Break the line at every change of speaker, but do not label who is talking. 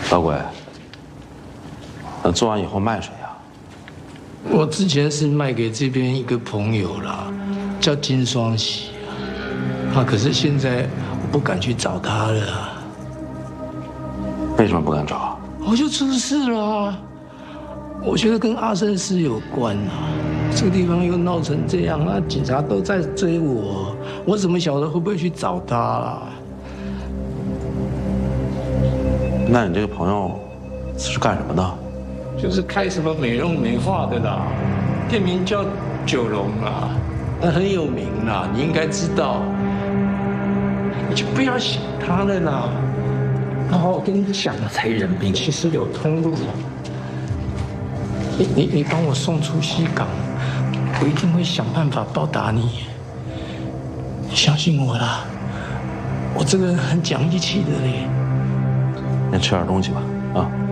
老鬼，那做完以后卖谁呀？
我之前是卖给这边一个朋友啦，叫金双喜啊，可是现在我不敢去找他了啊。
为什么不敢找？
我就出事了啊，我觉得跟阿生师有关啊。这个地方又闹成这样，那警察都在追我，我怎么晓得会不会去找他啊？
那你这个朋友是干什么的？
就是开什么美容美发的啦，店名叫九龙啦，那很有名啦，你应该知道。你就不要想他了啦。然后我跟你讲了才人命，其实有通路的。你帮我送出西港，我一定会想办法报答你。你相信我啦，我这个人很讲义气的嘞。
先吃点东西吧，啊。